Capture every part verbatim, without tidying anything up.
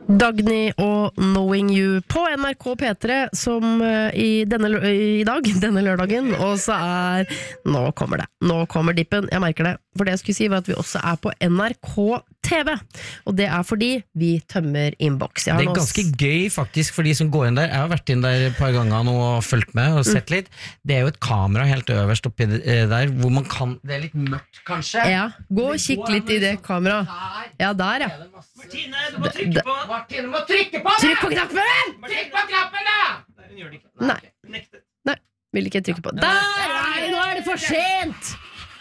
Dagny og Knowing You på N R K P tre som i, denne, i dag, denne lørdagen, og så er, nå kommer det, nå kommer dippen, jeg merker det, for det jeg skulle si var at vi også er på N R K T V, og det er fordi vi tømmer inbox. Det er ganske gøy faktisk for de som går inn der, jeg har vært inn der et par ganger nå og følt med og sett mm. litt, det er jo et kamera helt øverst oppi der, hvor man kan, det er litt mørkt kanskje. Ja, gå og kikk litt i det kamera. Ja, der ja. Martine, du må trykke på! Martine, du må trykke på! Trykk på knappen! Trykk på knappen da! Nei, hun gjør det ikke. Nei. Nektet. Nei, vil ikke trykke på. Der! Nei, nå er det for sent!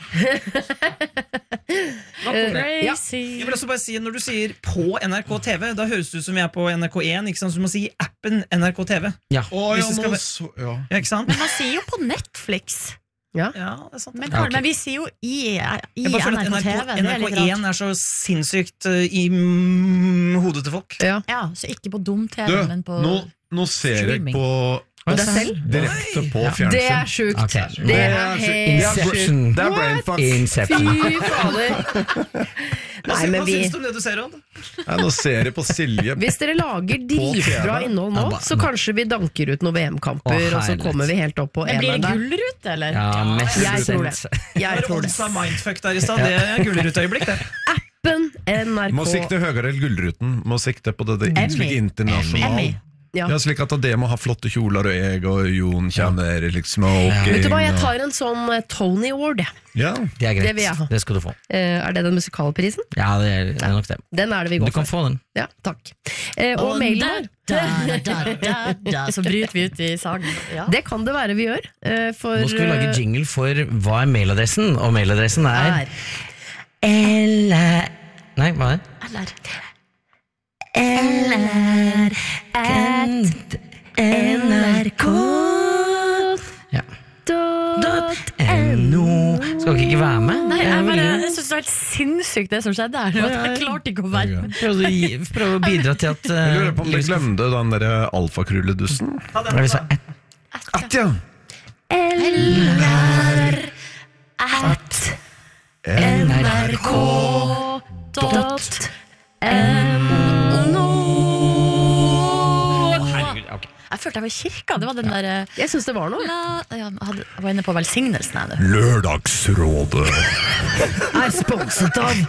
Crazy. Jeg vil også bare si, når du sier på N R K T V, da høres det ut som jeg er på N R K én, ikke sant? Så du må si appen N R K T V. Ja. Å, ja, skal... men så, ja. Ja, ikke sant? Men man sier jo på Netflix. Ja, ja det er sant. Men, ja, okay. men vi sier jo i, i N R K T V. N R K én er så sinnssykt uh, i mm, hodet til folk. Ja. Ja, så ikke på dum-T V, Du, men på nå, nå ser streaming. jeg på det selv? direkte på Ja. fjernsyn. Det er sjukt. Okay. Det er helt Inception. Det er brainfuck. Inception. Fy fader. Hva, Nei, sy- men hva vi syns du om det du ser, Odd? Nei, nå ser jeg på Silje. Hvis dere lager dritbra innhold nå, så kanskje vi danker ut noen V M-kamper, Å, og så herlig. kommer vi helt opp på Men blir eneren det der. gullrute, eller? Ja, mest Jeg tror det. Jeg Jeg tror det. Odd sa mindfuck der i stad. Det er gullruteøyeblikk, det. Appen N R Må K. sikte høyere enn Gullruten. Må sikte på det, det Emmy. slik internasjonal. Emmy. Ja. Ja, slik at det må ha flotte kjoler, og jeg og Jon kommer liksom Vet du hva, jeg og- tar en sånn eh, Tony Award, jeg. Ja, Det er greit, Det vil jeg ha. det skal du få. Eh, Er det den musikalprisen? Ja, det er, det er nok det. Den er det vi Du går kan for. få den. Ja, takk. Eh, og mailen da, vår. da, da, da, da, så bryter vi ut i sang. Ja. Det kan det være vi gjør. eh, For Nå skal vi lage eh, jingle for hva er mailadressen, og mailadressen er er Eller Nei, hva er det? Eller Eller at NRK Ja. dot N O Skal dere ikke være med? Nei, Det er jeg, bare, veldig jeg gøy. synes det var helt sinnssykt det som skjedde her. Ja, ja, ja. Jeg klarte ikke å være med. Prøv å, gi, prøv å bidra til at jeg lurer på om uh, dere glemte den der alfakrulledussen. Ta den, Hva er det vi sa? da. At ja! Eller at NRK dot no. Herregud, ok. Jeg følte jeg var i kirka. Det var den der eh, Jeg synes det var noe. la, ja, jeg hadde- jeg var inne på velsignelsen her nå. Lørdagsrådet. Er sponset av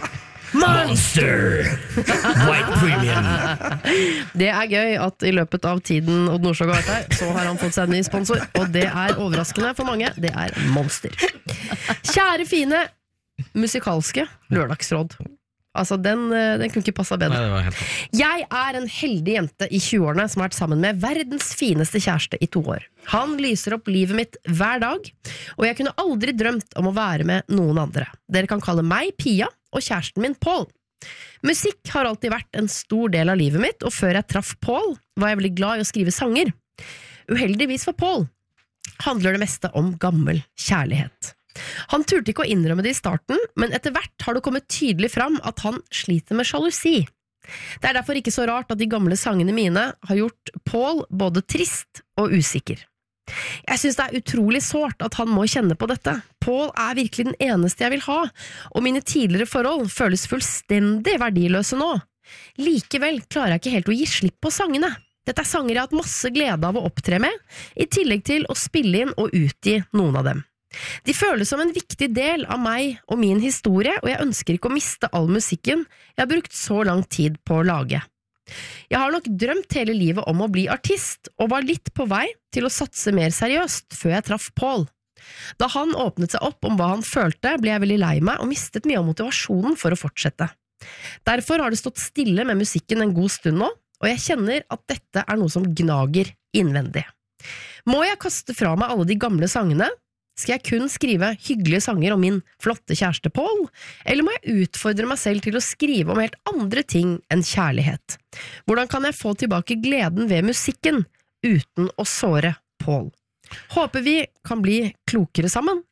Monster. White Premium. Det er gøy at i løpet av tiden Odd Nordstoga har vært her, så har han fått seg en ny sponsor, og det er overraskende for mange. Det er Monster. Kjære fine musikalske lørdagsråd. Altså, den, eh, den kunne ikke passet Nei, bedre. det var helt sant. Jeg er en heldig jente i tjueårene som har vært sammen med verdens fineste kjæreste i to år. Han lyser opp livet mitt hver dag, og jeg kunne aldri drømt om å være med noen andre. Dere kan kalle meg Pia, og kjæresten min Paul. Musikk har alltid vært en stor del av livet mitt, og før jeg traff Paul, var jeg veldig glad i å skrive sanger. Uheldigvis for Paul handler det meste om gammel kjærlighet. Han turte ikke å innrømme det i starten, men etter hvert har det kommet tydelig fram at han sliter med sjalusi. Det er derfor ikke så rart at de gamle sangene mine har gjort Paul både trist og usikker. Jeg synes det er utrolig sårt at han må kjenne på dette. Paul er virkelig den eneste jeg vil ha, og mine tidligere forhold føles fullstendig verdiløse nå. Likevel klarer jeg ikke helt å gi slipp på sangene. Dette er sanger jeg har hatt masse glede av å opptre med, i tillegg til å spille inn og utgi noen av dem. De føles som en viktig del av meg og min historie, og jeg ønsker ikke å miste all musikken jeg har brukt så lang tid på å lage. Jeg har nok drømt hele livet om å bli artist, og var litt på vei til å satse mer seriøst før jeg traff Paul. Da han åpnet seg opp om hva han følte, ble jeg veldig lei meg og mistet mye av motivasjonen for å fortsette. Derfor har det stått stille med musikken en god stund nå, og jeg kjenner at dette er noe som gnager innvendig. Må jeg kaste fra meg alle de gamle sangene? Skal jeg kun skrive hyggelige sanger om min flotte kjæreste Paul, eller må jeg utfordre meg selv til å skrive om helt andre ting enn kjærlighet? Hvordan kan jeg få tilbake gleden ved musikken, uten å såre Paul? Håper vi kan bli klokere sammen.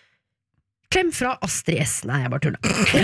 Klem fra Astrid S. Nei, jeg bare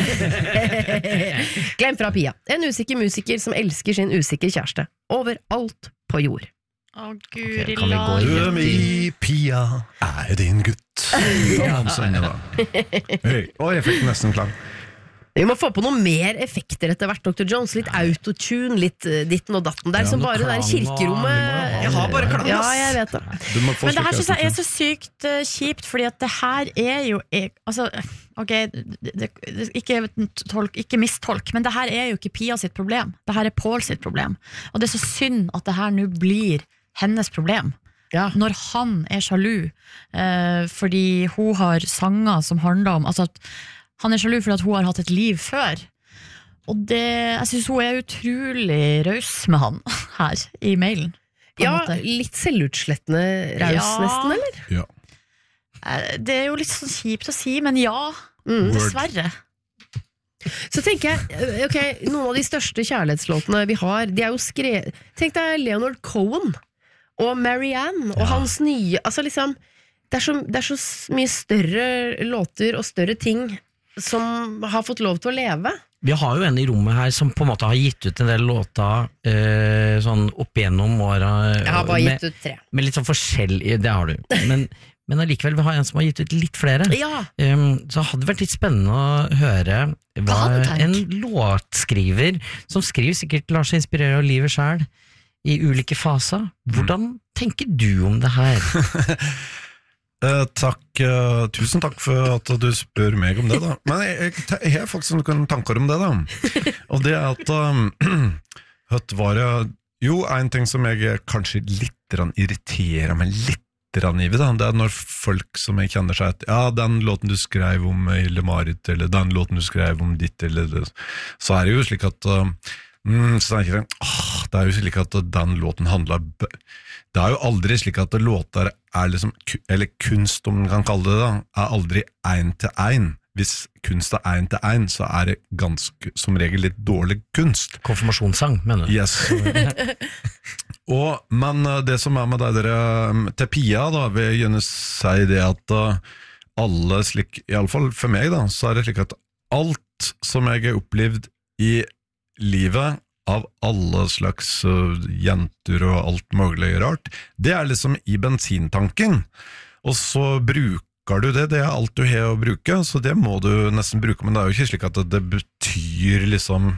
tuller. Klem fra Pia. En usikker musiker som elsker sin usikre kjæreste. Overalt på jord. Å, Ok, Guri kan vi gå land. Du er mi, Pia, er din gutt. Ja, han synger da. Hei. Å, jeg fikk nesten klang. Vi må få på noe mer effekter etter hvert, doktor Jones. Litt autotune, litt uh, ditten og datten. Det er Ja, som noe bare det der klang og- kirkerommet. Jeg har bare klang, Ja, ass. jeg vet det. Du må få Men det her slik synes jeg er autotune. så sykt eh, kjipt, fordi at det her er jo eh, altså, ok, det, det, det, ikke, tolk, ikke mistolk, men det her er jo ikke Pia sitt problem. Det her er Paul sitt problem. Og det er så synd at det her nå blir hennes problem. Ja. Når han er sjalu, eh, fordi hun har sanger som handler om altså at han er sjalu fordi at hun har hatt et liv før. Og det, jeg synes hun er utrolig raus med han her i mailen. På en Ja, måte. litt selvutslettende raus Ja. nesten, eller? Ja. Eh, Det er jo litt sånn kjipt å si, men ja, Mm. dessverre. Så tenker jeg, ok, noen av de største kjærlighetslåtene vi har, de er jo skrevet. Tenk deg Leonard Cohen og Marianne og Ja. hans nye, altså liksom, det er, så, det er så s- mye større låter og større ting som har fått lov til å leve. Vi har jo en i rommet her som på en måte har gitt ut en del låter eh, sånn opp igjennom åra. Jeg har bare med, gitt ut tre. med litt sånn forskjellig, det har du. Men, men allikevel, vi har en som har gitt ut litt flere. Ja, Um, så hadde det vært litt spennende å høre hva Hva hadde du en tenkt? låtskriver, som skriver sikkert lar seg inspirere av livet selv, i ulike faser. Hvordan tenker du om det her? Eh, takk, eh, tusen takk for at du spør meg om det da. Men jeg, jeg, te- jeg har faktisk noen tanker om det da. Og det er at um, hørt var det, jo, en ting som jeg kanskje litt grann irriterer meg litt grann i det, da, det er når folk som jeg kjenner seg at, ja, den låten du skrev om Ille-Marit, eller den låten du skrev om ditt, eller det, så er det jo slik at um, Mm, så tenker jeg, åh, det er jo slik at den låten handler b- det er jo aldri slik at låter er liksom, ku- eller kunst om man kan kalle det da, er aldri en til en. Hvis kunst er en til en, så er det ganske, som regel litt dårlig kunst. Konfirmasjonssang, mener du? Yes. Og, men eh, det som er med deg dere, um, til Pia da, vil jeg gjerne si det at uh, alle slik, i alle fall for meg da, så er det slik at alt som jeg har opplevd i livet av alle slags uh, jenter og alt mulig rart, det er liksom i bensintanken, og så bruker du det, det er alt du har å bruke, så det må du nesten bruke, men det er jo ikke slik at det, det betyr liksom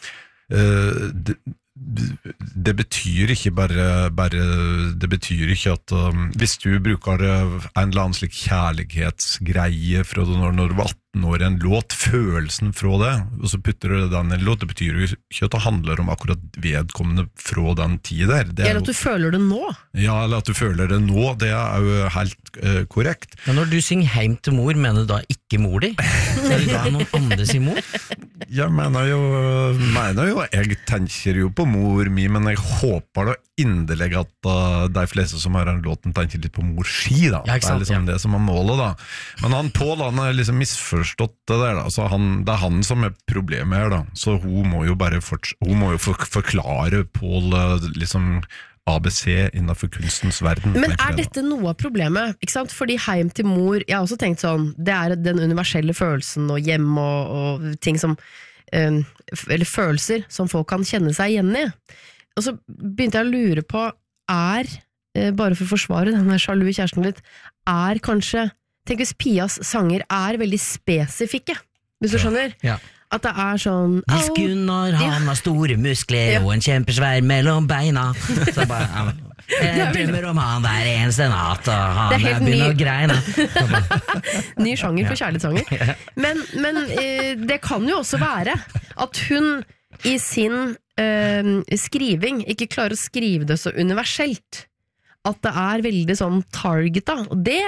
uh, det, det betyr ikke bare, bare det betyr ikke at um, hvis du bruker uh, en eller annen slik kjærlighetsgreie fra du når, når du var atten år, en låt, følelsen fra det, og så putter du den i en låt, det betyr jo ikke at det handler om akkurat vedkommende fra den tid der. Det er eller at jo, du føler det nå. ja, eller at du føler det nå, det er jo helt uh, korrekt. Men når du synger heim til mor, mener du da ikke mor di? Eller da noen andre sin mor? Jeg mener jo, mener jo, jeg tenker jo på mor mi, men jeg håper da inderlig at uh, de fleste som har den låten tenker litt på mors ski da. Ja, Det ikke er sant, liksom ja. det som er målet da. Men han Paul, han er liksom misforstått det der da, så han, det er han som er problemet her da. Så hun må jo bare forts- hun må jo for forklare Paul uh, liksom A B C innenfor kunstens verden. Men tenker er jeg da. dette noe av problemet? Ikke sant? Fordi heim til mor, jeg har også tenkt sånn, det er den universelle følelsen og hjem og, og ting som, eh, f- eller følelser som folk kan kjenne seg igjen i. Og så begynte jeg å lure på, er, eh, bare for å forsvare denne sjalu kjæresten litt, er kanskje, tenk hvis Pias sanger er veldig spesifikke, hvis du skjønner? Ja. At det er sånn, Hvis «Au, Gunnar, han har store muskler Ja. og en kjempesvær mellom beina. Så bare, ja, men, jeg drømmer om han hver eneste natt, og han Det er helt begynner ny- å greine. Så bare, ny sjanger for kjærlighetssanger. Men, men eh, det kan jo også være at hun i sin eh, skriving ikke klarer å skrive det så universelt. At det er veldig sånn targeta. Og det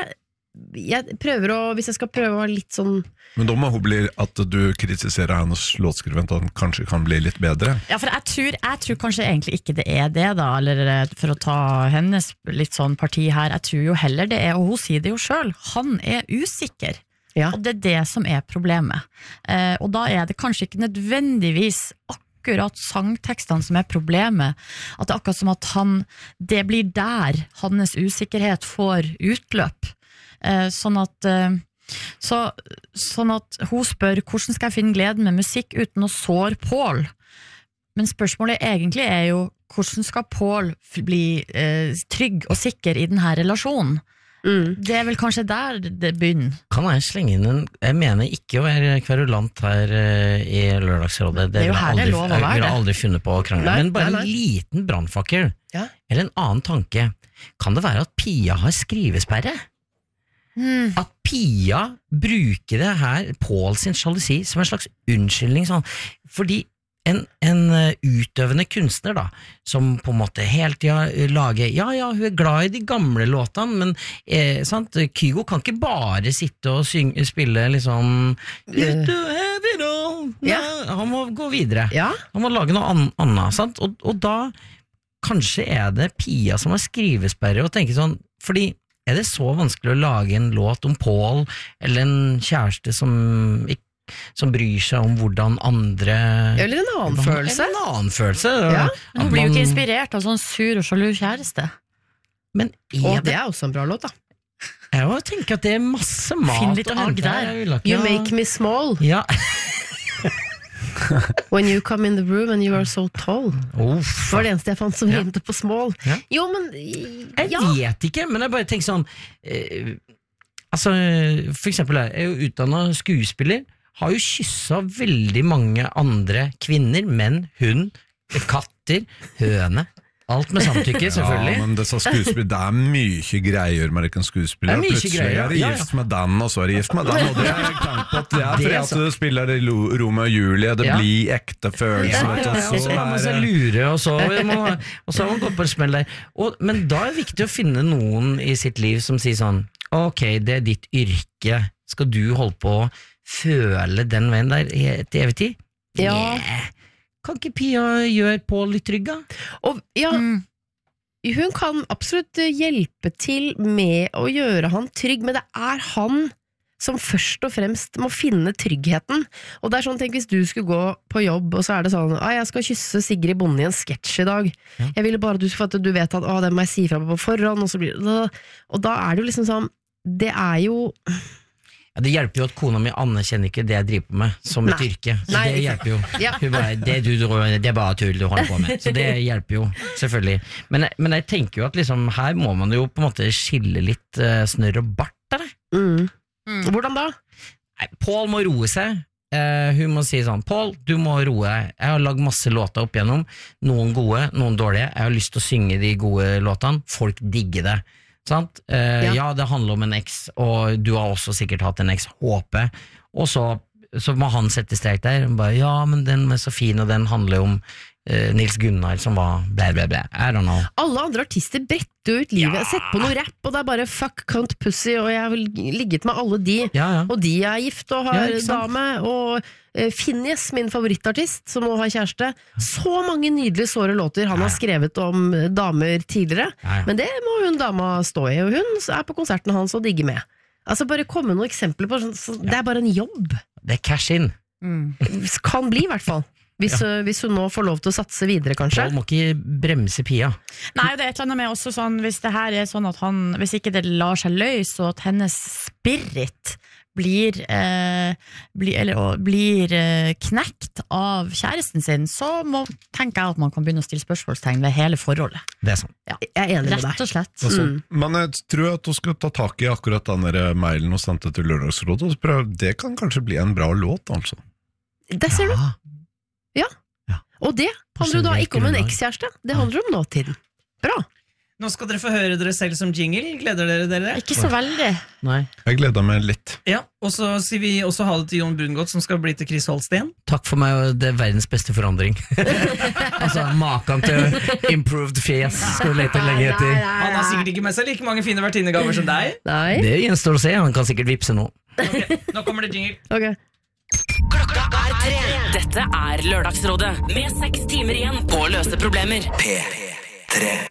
jeg prøver å, hvis jeg skal prøve å være litt sånn Men da må hun bli at du kritiserer hennes låtskrivent, at han kanskje kan bli litt bedre. Ja, for jeg tror, jeg tror kanskje egentlig ikke det er det da, eller eh, for å ta hennes litt sånn parti her, jeg tror jo heller det er, og hun sier det jo selv, han er usikker. Ja. Og det er det som er problemet. Eh, og da er det kanskje ikke nødvendigvis akkurat sangtekstene som er problemet, at det er akkurat som at han, det blir der hans usikkerhet får utløp. Eh, sånn at eh, så, sånn at hun spør hvordan skal jeg finne gleden med musikk uten å såre Paul, men spørsmålet egentlig er jo hvordan skal Paul bli eh, trygg og sikker i denne relasjonen. Mm. Det er vel kanskje der det begynner. Kan jeg slenge inn en Jeg mener ikke å være kverulant her uh, i Lørdagsrådet. Det er jo ville her det er aldri- lov å være Jeg ville det. aldri funnet på å krangle. Nei, Men bare nei, nei. en liten brannfakkel, Ja. eller en annen tanke. Kan det være at Pia har skrivesperre? Mm. At Pia bruker det her, Paul sin sjalusi, som en slags unnskyldning. Sånn. Fordi en, en uh, utøvende kunstner da, som på en måte helt tida lager, ja ja, hun er glad i de gamle låtene, men eh, sant? Kygo kan ikke bare sitte og synge, spille liksom Let the have it all. Ja. Nei, han må gå videre. Ja. Han må lage noe an annet, sant? Og, og da kanskje er det Pia som har skrivesperre og tenker sånn, fordi er det så vanskelig å lage en låt om Paul, eller en kjæreste som, ikke- som bryr seg om hvordan andre Eller en annen følelse. Eller en annen følelse. Ja. At Hun blir jo man- ikke inspirert av sånn sur og sjalu kjæreste. Men er Og det, det er også en bra låt, da. jeg jo tenker at det er masse mat Finn litt å agg hente her. der. Jeg vil ikke You ha- make me small Ja. when you come in the room and you are so tall. Uff. Det var det eneste jeg fant som Ja. rimte på small. Ja. Jo, men Jeg ja. vet ikke, men jeg bare tenker sånn eh, Altså, for eksempel jeg er jo utdannet skuespiller, har jo kysset veldig mange andre kvinner, menn, hund, katter, høne, alt med samtykke, selvfølgelig. Ja, men disse skuespill, det er mye greier med ikke en skuespiller. Det er mye Plutselig greier, er det ja, ja. gift med den, og så er det gift med den, og det er jeg tenkt på at det er Det fordi er at sant. du spiller i Lo- Romeo og Julie, det Ja. blir ekte følelser, vet du, Og og så må man så seg er det... lure, og så må man, og så har man gått på en smell der. Og, men da er det viktig å finne noen i sitt liv som sier sånn, ok, det er ditt yrke, skal du holde på å føle den veien der i- til evig tid? Ja. Yeah. Kan ikke Pia gjøre Paul litt trygg, da? Og ja, Mm. hun kan absolutt hjelpe til med å gjøre han trygg, men det er han som først og fremst må finne tryggheten. Og det er sånn, tenk hvis du skulle gå på jobb, og så er det sånn, ah, jeg skal kysse Sigrid Bonde i en sketsj i dag. Ja. Jeg ville bare at du, for at du vet at ah, det må jeg si fra på forhånd, og så blir det, og da er det jo liksom sånn, det er jo Ja, det hjelper jo at kona mi anerkjenner ikke det jeg driver på med som et Nei. yrke. Så Nei, det ikke hjelper jo. Ja. Hun bare, det, du, det er bare tull du holder på med. Så det hjelper jo, selvfølgelig. Men, men jeg tenker jo at liksom, her må man jo på en måte skille litt uh, snørr og bart, eller? mm. Mm. Hvordan da? Nei, Paul må roe seg. Eh, hun må si sånn, Paul, du må roe deg. Jeg har lagd masse låter opp igjennom. Noen gode, noen dårlige. Jeg har lyst til å synge de gode låtene. Folk digger det. Sant? Eh, Ja. ja. det handler om en eks, og du har også sikkert hatt en eks, håper. Og så, så må han sette strek der. Og bare, ja, men den er så fin, og den handler om eh, Nils Gunnar som var blæ, blæ, blæ. I don't know. Alle andre artister bretter jo ut livet. Ja. Sett på noe rapp, og det er bare fuck, cunt, pussy, og jeg har ligget med alle de. Ja, ja. Og de er gift og Ja, har ikke sant? dame, og eh, Finneas, min favorittartist, som nå har kjæreste. Så mange nydelige såre låter han har skrevet om eh, damer tidligere. Ja, ja. Men det må hun dama stå i, og hun er på konserten hans og digger med. Altså bare komme med noen eksempler på sånn, så det er bare en jobb. Det er cash in. Mm. Kan bli i hvert fall. Hvis, øh, hvis hun nå får lov til å satse videre, kanskje. Paul må ikke bremse Pia. Nei, det er et eller annet med også sånn, hvis det her er sånn at han, hvis ikke det lar seg løse, og at hennes spirit blir, eh, blir, eller, og, blir eh, knekt av kjæresten sin, så må, tenker jeg at man kan begynne å stille spørsmålstegn ved hele forholdet. Det er sant. Jeg er enig med deg. Rett og slett. Altså, Mm. Men jeg tror at du skal ta tak i akkurat den der mailen og sendte til Lørdagsrådet, og så prøve. Det kan kanskje bli en bra låt, altså. Der ser du. Ja. Og det handler jo da generelt ikke om en grunnlag. ekskjæreste, det handler om nåtiden. Bra. Nå skal dere få høre dere selv som jingle. Gleder dere dere? Ikke så veldig. Nei. Jeg gleder meg litt. Ja, Og så sier vi også ha det til Jon Brungot, som skal bli til Chris Holsten. Takk for meg, og det er verdens beste forandring. altså, maken til improved fjes skal du lete lenge etter. Han har sikkert ikke med seg like mange fine vertinnegaver som deg. Nei. Det gjenstår å se, han kan sikkert vippse nå. Ok, nå kommer det jingle. Ok. Klokka er tre. Dette er Lørdagsrådet med seks timer igjen på å løse problemer. P tre